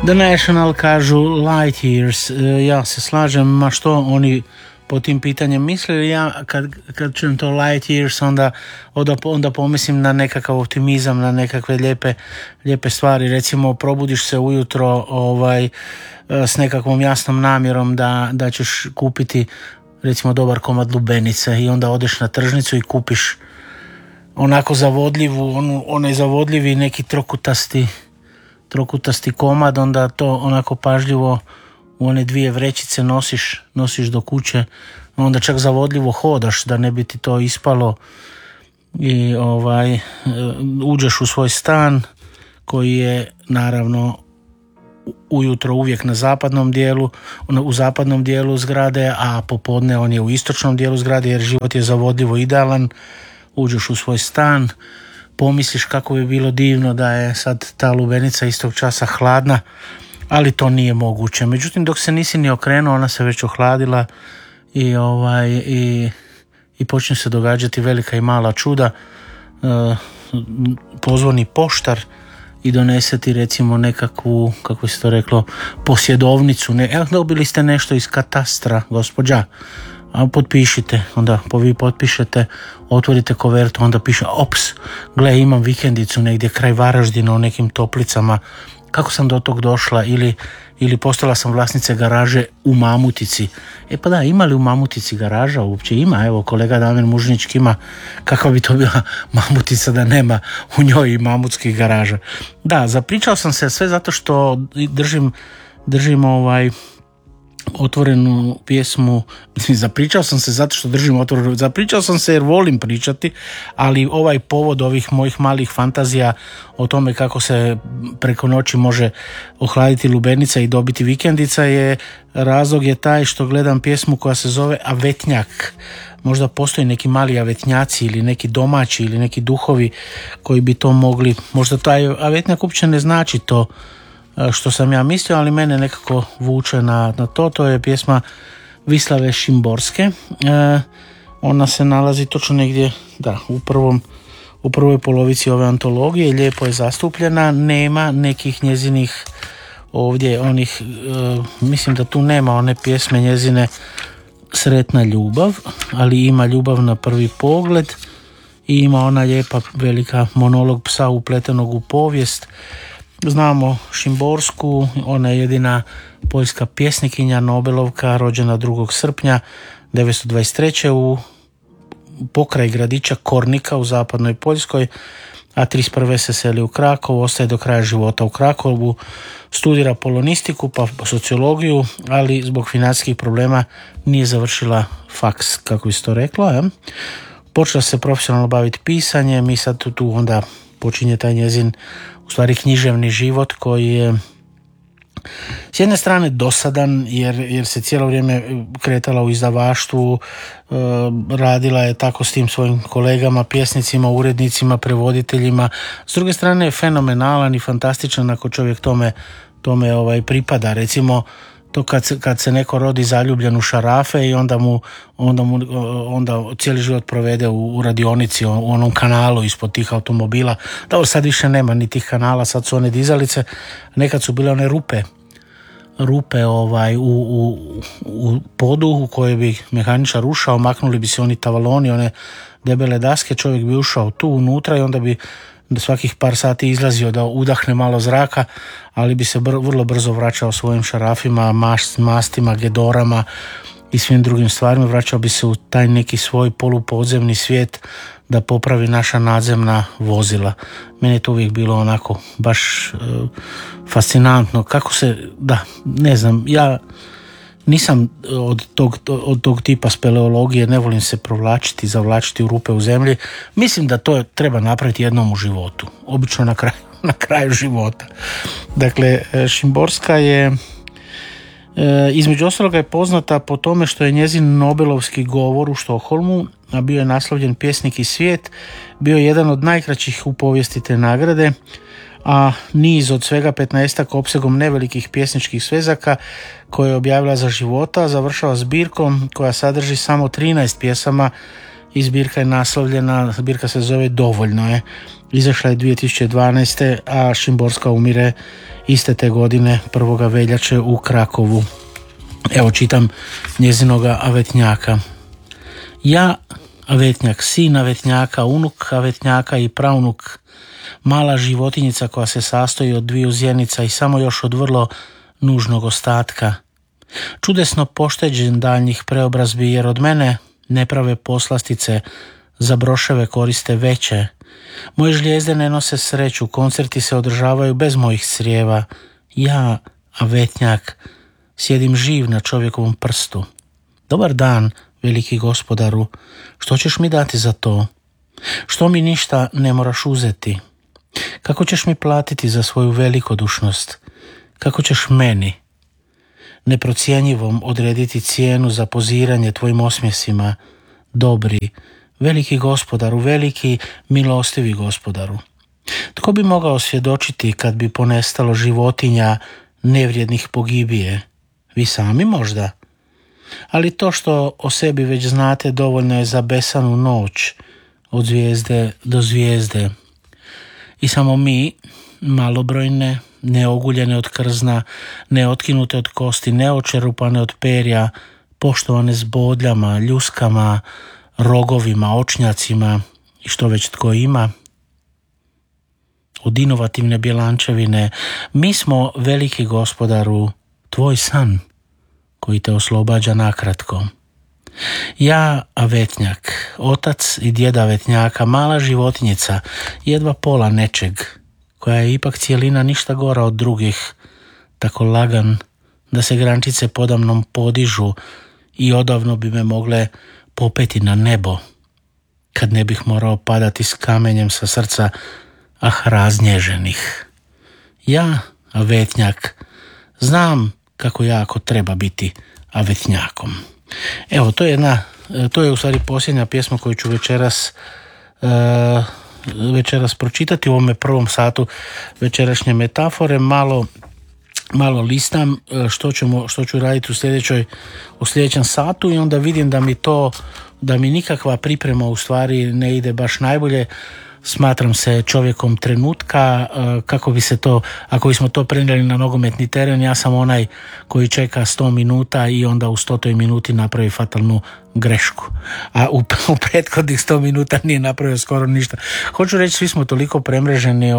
The National kažu light years. Ja se slažem, ma što oni po tim pitanjem misle. Ja kad čujem to light years onda pomislim na nekakav optimizam, na nekakve lijepe stvari. Recimo probudiš se ujutro s nekakvom jasnom namjerom da ćeš kupiti recimo dobar komad lubenice i onda odeš na tržnicu i kupiš onako onaj zavodljivi neki trokutasti komad, onda to onako pažljivo u one 2 vrećice nosiš do kuće, onda čak zavodljivo hodaš da ne bi ti to ispalo i uđeš u svoj stan koji je naravno ujutro uvijek u zapadnom dijelu zgrade, a popodne on je u istočnom dijelu zgrade jer život je zavodljivo idealan. Uđeš u svoj stan, pomisliš kako bi bilo divno da je sad ta lubenica istog časa hladna, ali to nije moguće. Međutim, dok se nisi ni okrenuo, ona se već ohladila i počne se događati velika i mala čuda. Pozvoni poštar i donese ti recimo nekakvu, kako se to reklo, posjedovnicu. Dobili ste nešto iz katastra, gospođa, a potpišite. Onda vi potpišete, otvorite kovertu, onda piše ops, gle, imam vikendicu negdje kraj Varaždina u nekim toplicama, kako sam do tog došla, ili postala sam vlasnice garaže u Mamutici. Pa da, ima li u Mamutici garaža uopće? Ima, evo kolega Damir Mužnić ima, kakva bi to bila Mamutica da nema u njoj i mamutskih garaža. Da, zapričao sam se sve zato što držim otvorenu pjesmu. Zapričao sam se zato što držim otvorenu, zapričao sam se jer volim pričati, ali ovaj povod ovih mojih malih fantazija o tome kako se preko noći može ohladiti lubenica i dobiti vikendica razlog je taj što gledam pjesmu koja se zove Avetnjak. Možda postoji neki mali avetnjaci ili neki domaći ili neki duhovi koji bi to mogli, možda taj avetnjak uopće ne znači to što sam ja mislio, ali mene nekako vuče na to. To je pjesma Vislave Šimborske. Ona se nalazi točno negdje u prvoj polovici ove antologije, lijepo je zastupljena, nema nekih njezinih ovdje onih, mislim da tu nema one pjesme njezine Sretna ljubav, ali ima Ljubav na prvi pogled i ima ona lijepa velika monolog psa upletenog u povijest. Znamo Šimborsku, ona je jedina poljska pjesnikinja, Nobelovka, rođena 2. srpnja 1923. u pokraj gradića Kornika u zapadnoj Poljskoj, a 1931. se seli u Krakow, ostaje do kraja života u Krakowu, studira polonistiku pa sociologiju, ali zbog financijskih problema nije završila faks, kako bi se to reklo. Počela se profesionalno baviti pisanjem i sad tu onda počinje taj njezin u stvari književni život koji je s jedne strane dosadan jer se cijelo vrijeme kretala u izdavaštvu, radila je tako s tim svojim kolegama, pjesnicima, urednicima, prevoditeljima. S druge strane je fenomenalan i fantastičan ako čovjek tome pripada. Recimo to kad se neko rodi zaljubljen u šarafe i onda cijeli život provede u radionici, u onom kanalu ispod tih automobila. Dobro, sad više nema ni tih kanala, sad su one dizalice, nekad su bile one rupe u podu u kojoj bi mehaničar ušao, maknuli bi se oni tavaloni, one debele daske, čovjek bi ušao tu unutra i onda bi svakih par sati izlazio da udahne malo zraka, ali bi se vrlo brzo vraćao svojim šarafima, mastima, gedorama i svim drugim stvarima. Vraćao bi se u taj neki svoj polupodzemni svijet da popravi naša nadzemna vozila. Meni je to uvijek bilo onako baš fascinantno. Kako se, ne znam, ja nisam od tog tipa speleologije, ne volim se zavlačiti u rupe u zemlji. Mislim da to treba napraviti jednom u životu, obično na kraju života. Dakle, Šimborska je između ostaloga je poznata po tome što je njezin Nobelovski govor u Štokholmu, a bio je naslovljen Pjesnik i svijet, bio je jedan od najkraćih u povijesti te nagrade, a niz od svega 15-ak opsegom nevelikih pjesničkih svezaka koje je objavila za života završava zbirkom koja sadrži samo 13 pjesama i zbirka je naslovljena, zbirka se zove Dovoljno je. Izašla je 2012. a Šimborska umire iste te godine 1. veljače u Krakovu. Evo čitam njezinoga Avetnjaka. Ja, Avetnjak, sin Avetnjaka, unuk Avetnjaka i praunuk, mala životinjica koja se sastoji od dviju zjenica i samo još od vrlo nužnog ostatka. Čudesno pošteđen daljnjih preobrazbi, jer od mene ne prave poslastice, za broševe koriste veće. Moje žlijezde ne nose sreću, koncerti se održavaju bez mojih crijeva. Ja, Avetnjak, sjedim živ na čovjekovom prstu. Dobar dan, veliki gospodaru, što ćeš mi dati za to? Što mi ništa ne moraš uzeti? Kako ćeš mi platiti za svoju velikodušnost? Kako ćeš meni, neprocjenjivom, odrediti cijenu za poziranje tvojim osmjesima? Dobri, veliki gospodaru, veliki, milostivi gospodaru. Tko bi mogao svjedočiti kad bi ponestalo životinja nevrijednih pogibije? Vi sami možda? Ali to što o sebi već znate dovoljno je za besanu noć, od zvijezde do zvijezde. I samo mi, malobrojne, neoguljene od krzna, neotkinute od kosti, neočerupane od perja, poštovane s bodljama, ljuskama, rogovima, očnjacima i što već tko ima, od inovativne bjelančevine, mi smo, veliki gospodaru, tvoj san koji te oslobađa nakratko. Ja, Avetnjak, otac i djeda Avetnjaka, mala životinjica, jedva pola nečeg, koja je ipak cijelina ništa gora od drugih, tako lagan da se grančice podamnom podižu i odavno bi me mogle popeti na nebo, kad ne bih morao padati s kamenjem sa srca, raznježenih. Ja, Avetnjak, znam kako jako treba biti Avetnjakom. Evo, to je u stvari posljednja pjesma koju ću večeras pročitati u ovome prvom satu večerašnje metafore. Malo listam što ću raditi u sljedećem satu i onda vidim da mi nikakva priprema u stvari ne ide baš najbolje. Smatram se čovjekom trenutka, kako bi se to, ako bismo to prenijeli na nogometni teren, ja sam onaj koji čeka 100 minuta i onda u 100. minuti napravi fatalnu grešku. A u prethodnih 100 minuta nije napravio skoro ništa. Hoću reći, svi smo toliko premreženi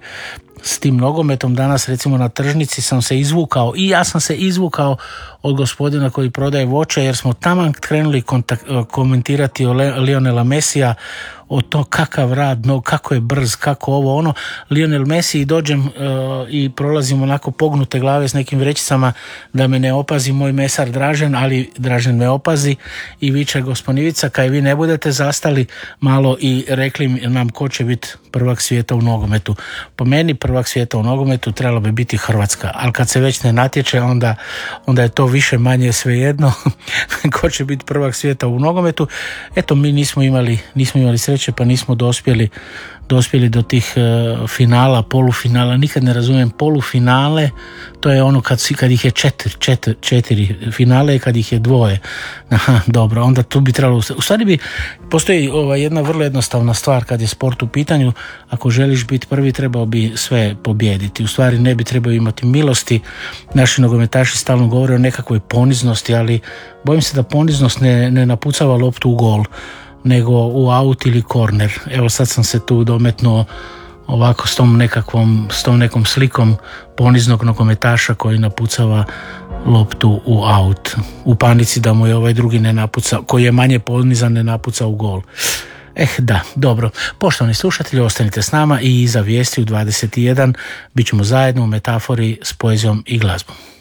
s tim nogometom. Danas recimo na tržnici sam se izvukao i ja sam se izvukao od gospodina koji prodaje voće, jer smo taman krenuli komentirati o Lionela Messija, o to kakav rad, kako je brz, kako ovo ono. Lionel Messi, i dođem i prolazim onako pognute glave s nekim vrećicama da me ne opazi moj mesar Dražen, ali Dražen me opazi i viče: gospodin Ivica, kaj vi ne budete zastali malo i rekli nam ko će biti prvak svijeta u nogometu. Po meni prvak svijeta u nogometu trebalo bi biti Hrvatska, ali kad se već ne natječe, onda je to više manje svejedno ko će biti prvak svijeta u nogometu. Eto, mi nismo imali sreće, pa nismo dospjeli do tih finala, polufinala. Nikad ne razumijem polufinale, to je ono kad ih je četiri, finale kad ih je dvoje. Aha, dobro, onda tu bi trebalo, u stvari postoji jedna vrlo jednostavna stvar kad je sport u pitanju. Ako želiš biti prvi, trebao bi sve pobijediti. U stvari ne bi trebao imati milosti. Naši nogometaši stalno govore o nekakvoj poniznosti, ali bojim se da poniznost ne napucava loptu u gol, nego u aut ili korner. Evo, sad sam se tu dometnuo ovako s tom nekom slikom poniznog nogometaša koji napucava loptu u aut, u panici da mu je ovaj drugi ne napuca, koji je manje ponizan, ne napuca u gol. Da, dobro. Poštovani slušatelji, ostanite s nama i iza vijesti u 21 bit ćemo zajedno u metafori s poezijom i glazbom.